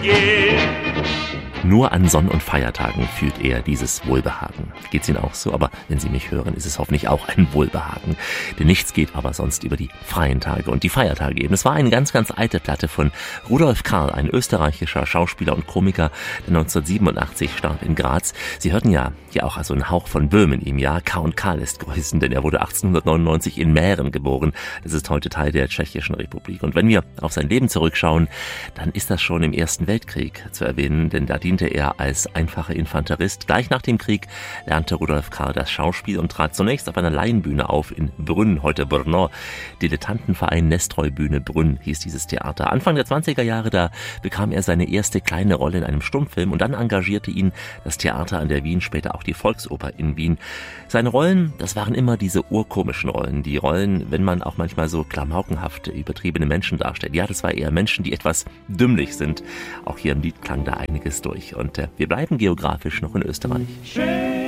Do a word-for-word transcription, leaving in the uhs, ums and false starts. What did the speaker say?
Bélier. Nur an Sonn- und Feiertagen fühlt er dieses Wohlbehagen. Geht's Ihnen auch so? Aber wenn Sie mich hören, ist es hoffentlich auch ein Wohlbehagen. Denn nichts geht aber sonst über die freien Tage und die Feiertage eben. Es war eine ganz, ganz alte Platte von Rudolf Karl, ein österreichischer Schauspieler und Komiker, der neunzehnhundertsiebenundachtzig starb in Graz. Sie hörten ja hier auch also einen Hauch von Böhmen in ihm. Ja, K und K lässt grüßen, denn er wurde achtzehnhundertneunundneunzig in Mähren geboren. Das ist heute Teil der Tschechischen Republik. Und wenn wir auf sein Leben zurückschauen, dann ist das schon im Ersten Weltkrieg zu erwähnen, denn da diente er als einfacher Infanterist. Gleich nach dem Krieg lernte Rudolf Karl das Schauspiel und trat zunächst auf einer Laienbühne auf in Brünn, heute Brno. Dilettantenverein Nestroy Bühne Brünn hieß dieses Theater. Anfang der zwanziger Jahre, da bekam er seine erste kleine Rolle in einem Stummfilm und dann engagierte ihn das Theater an der Wien, später auch die Volksoper in Wien. Seine Rollen, das waren immer diese urkomischen Rollen, die Rollen, wenn man auch manchmal so klamaukenhafte, übertriebene Menschen darstellt. Ja, das war eher Menschen, die etwas dümmlich sind. Auch hier im Lied klang da einiges durch. Und äh, wir bleiben geografisch noch in Österreich.